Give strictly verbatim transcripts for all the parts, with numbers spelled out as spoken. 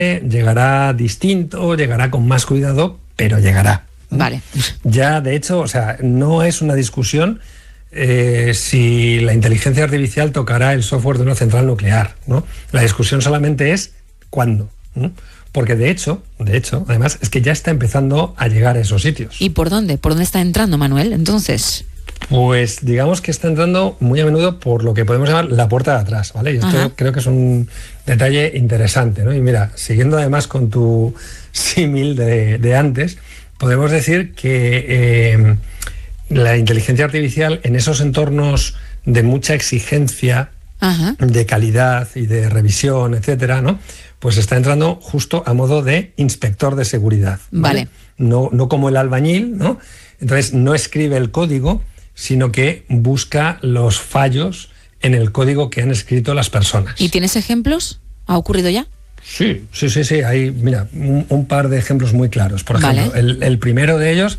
llegará distinto, llegará con más cuidado, pero llegará. Vale. Ya, de hecho, o sea, no es una discusión eh, si la inteligencia artificial tocará el software de una central nuclear, ¿no? La discusión solamente es cuándo, ¿no? Porque de hecho, de hecho, además, es que ya está empezando a llegar a esos sitios. ¿Y por dónde? ¿Por dónde está entrando, Manuel, entonces? Pues digamos que está entrando muy a menudo por lo que podemos llamar la puerta de atrás, ¿vale? Y esto Ajá. creo que es un detalle interesante, ¿no? Y mira, siguiendo además con tu símil de, de antes, podemos decir que eh, la inteligencia artificial en esos entornos de mucha exigencia, Ajá. de calidad y de revisión, etcétera, ¿no? Pues está entrando justo a modo de inspector de seguridad. Vale. ¿Vale? No, no como el albañil, ¿no? Entonces no escribe el código, sino que busca los fallos en el código que han escrito las personas. ¿Y tienes ejemplos? ¿Ha ocurrido ya? Sí, sí, sí, sí. Hay, mira, un, un par de ejemplos muy claros. Por ejemplo, Vale. el, el primero de ellos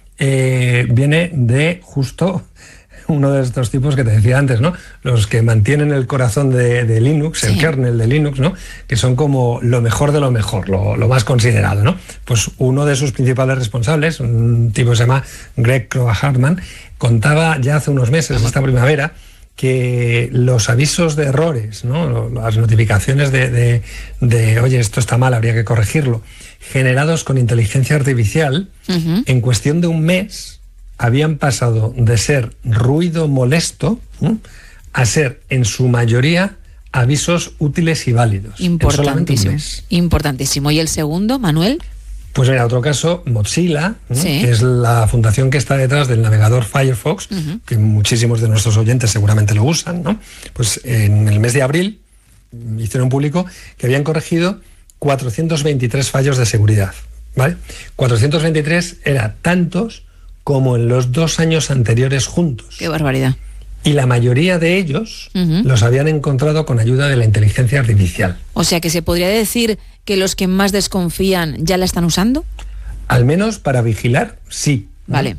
eh, viene de justo uno de estos tipos que te decía antes, ¿no? Los que mantienen el corazón de, de Linux, Sí. el kernel de Linux, ¿no? Que son como lo mejor de lo mejor, lo, lo más considerado, ¿no? Pues uno de sus principales responsables, un tipo que se llama Greg Kroah-Hartman, contaba ya hace unos meses, esta primavera, que los avisos de errores, ¿no? Las notificaciones de, de, de oye, esto está mal, habría que corregirlo, generados con inteligencia artificial, Uh-huh. en cuestión de un mes habían pasado de ser ruido molesto, ¿eh? a ser, en su mayoría, avisos útiles y válidos. En solamente un Importantísimo. mes. Importantísimo. ¿Y el segundo, Manuel? Pues mira, otro caso, Mozilla, ¿eh? Sí. que es la fundación que está detrás del navegador Firefox, Uh-huh. que muchísimos de nuestros oyentes seguramente lo usan, ¿no? Pues en el mes de abril hicieron público que habían corregido cuatrocientos veintitrés fallos de seguridad, ¿vale? cuatrocientos veintitrés era tantos como en los dos años anteriores juntos. Qué barbaridad. Y la mayoría de ellos Uh-huh. los habían encontrado con ayuda de la inteligencia artificial. O sea que se podría decir que los que más desconfían ya la están usando. Al menos para vigilar, sí. Vale.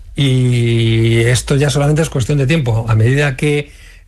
Y esto ya solamente es cuestión de tiempo. A medida que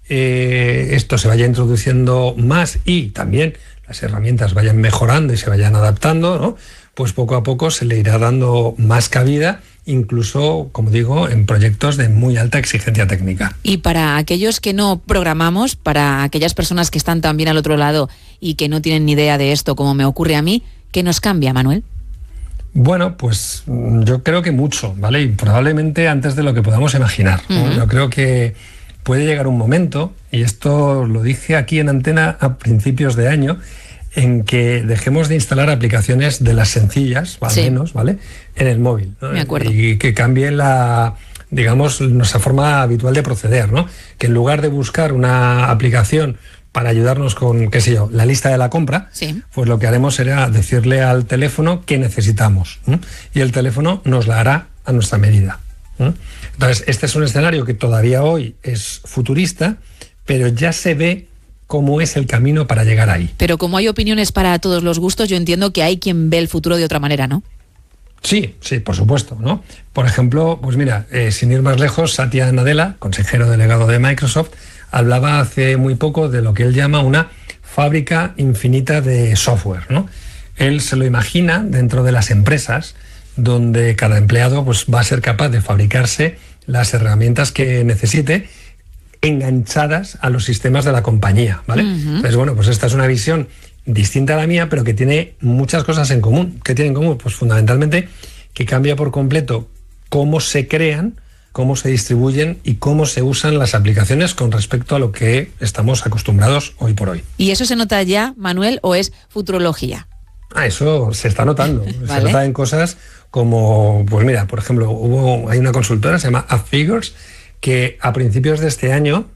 eh, esto se vaya introduciendo más y también las herramientas vayan mejorando y se vayan adaptando, ¿no? Pues poco a poco se le irá dando más cabida, incluso, como digo, en proyectos de muy alta exigencia técnica. Y para aquellos que no programamos, para aquellas personas que están también al otro lado y que no tienen ni idea de esto, como me ocurre a mí, ¿qué nos cambia, Manuel? Bueno, pues yo creo que mucho, ¿vale? Y probablemente antes de lo que podamos imaginar, ¿no? Uh-huh. Yo creo que puede llegar un momento, y esto lo dije aquí en Antena a principios de año, en que dejemos de instalar aplicaciones de las sencillas, o al Sí. menos, ¿vale? En el móvil, ¿no? Me acuerdo. Y que cambie la, digamos, nuestra forma habitual de proceder, ¿no? Que en lugar de buscar una aplicación para ayudarnos con, qué sé yo, la lista de la compra, Sí. pues lo que haremos será decirle al teléfono qué necesitamos, ¿eh? Y el teléfono nos la hará a nuestra medida, ¿eh? Entonces, este es un escenario que todavía hoy es futurista, pero ya se ve cómo es el camino para llegar ahí. Pero como hay opiniones para todos los gustos, yo entiendo que hay quien ve el futuro de otra manera, ¿no? Sí, sí, por supuesto, ¿no? Por ejemplo, pues mira, eh, sin ir más lejos, Satya Nadella, consejero delegado de Microsoft, hablaba hace muy poco de lo que él llama una fábrica infinita de software, ¿no? Él se lo imagina dentro de las empresas, donde cada empleado pues, va a ser capaz de fabricarse las herramientas que necesite, enganchadas a los sistemas de la compañía, ¿vale? Uh-huh. Entonces, bueno, pues esta es una visión distinta a la mía, pero que tiene muchas cosas en común. ¿Qué tiene en común? Pues fundamentalmente que cambia por completo cómo se crean, cómo se distribuyen y cómo se usan las aplicaciones con respecto a lo que estamos acostumbrados hoy por hoy. ¿Y eso se nota ya, Manuel, o es futurología? Ah, eso se está notando. Vale. Se nota en cosas como, pues mira, por ejemplo, hubo, hay una consultora, se llama AppFigures, que a principios de este año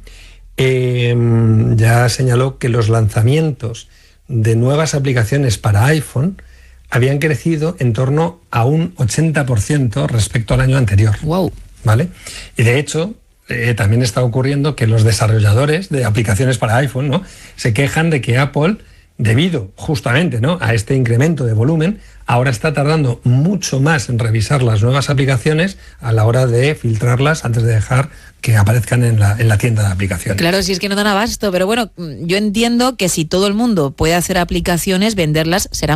eh, ya señaló que los lanzamientos de nuevas aplicaciones para iPhone habían crecido en torno a un ochenta por ciento respecto al año anterior. Wow. ¿Vale? Y de hecho, eh, también está ocurriendo que los desarrolladores de aplicaciones para iPhone, ¿no?, se quejan de que Apple, debido justamente, ¿no?, a este incremento de volumen, ahora está tardando mucho más en revisar las nuevas aplicaciones a la hora de filtrarlas antes de dejar que aparezcan en la, en la tienda de aplicaciones. Claro, si es que no dan abasto, pero bueno, yo entiendo que si todo el mundo puede hacer aplicaciones, venderlas será